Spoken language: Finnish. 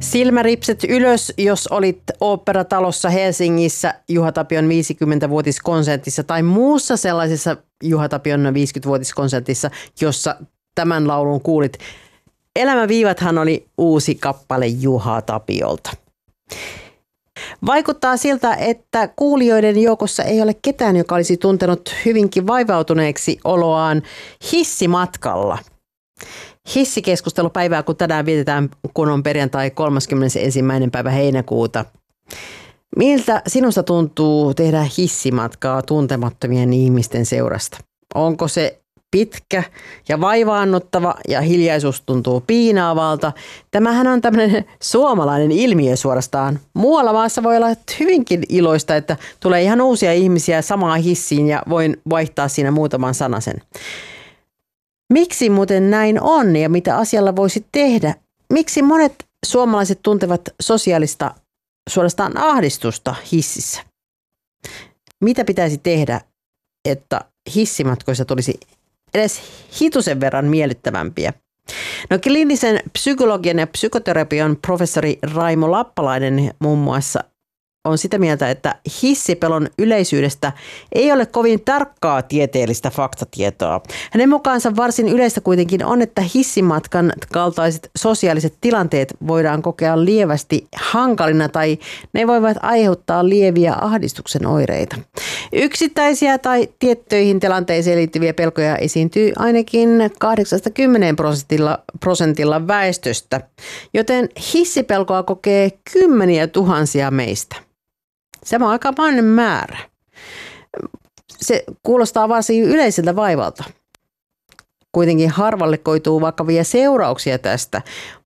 Silmäripset ylös, jos olit Oopperatalossa Helsingissä Juha Tapion 50-vuotiskonsertissa tai muussa sellaisessa Juha Tapion 50-vuotiskonsertissa, jossa tämän laulun kuulit. Elämäviivathan oli uusi kappale Juha Tapiolta. Vaikuttaa siltä, että kuulijoiden joukossa ei ole ketään, joka olisi tuntenut hyvinkin vaivautuneeksi oloaan hissimatkalla. Hissikeskustelupäivää, kun tänään vietetään, kun on perjantai 31. päivä heinäkuuta. Miltä sinusta tuntuu tehdä hissimatkaa tuntemattomien ihmisten seurasta? Onko se pitkä ja vaivaannuttava ja hiljaisuus tuntuu piinaavalta? Tämähän on tämmöinen suomalainen ilmiö suorastaan. Muualla maassa voi olla hyvinkin iloista, että tulee ihan uusia ihmisiä samaan hissiin ja voin vaihtaa siinä muutaman sanasen. Miksi muuten näin on ja mitä asialla voisi tehdä? Miksi monet suomalaiset tuntevat sosiaalista suorastaan ahdistusta hississä? Mitä pitäisi tehdä, että hissimatkoista tulisi edes hitusen verran miellyttävämpiä? No, kliinisen psykologian ja psykoterapian professori Raimo Lappalainen muun muassa on sitä mieltä, että hissipelon yleisyydestä ei ole kovin tarkkaa tieteellistä faktatietoa. Hänen mukaansa varsin yleistä kuitenkin on, että hissimatkan kaltaiset sosiaaliset tilanteet voidaan kokea lievästi hankalina tai ne voivat aiheuttaa lieviä ahdistuksen oireita. Yksittäisiä tai tiettyihin tilanteisiin liittyviä pelkoja esiintyy ainakin 80% väestöstä, joten hissipelkoa kokee kymmeniä tuhansia meistä. Se on aikamoinen määrä. Se kuulostaa varsin yleiseltä vaivalta. Kuitenkin harvalle koituu vakavia seurauksia tästä.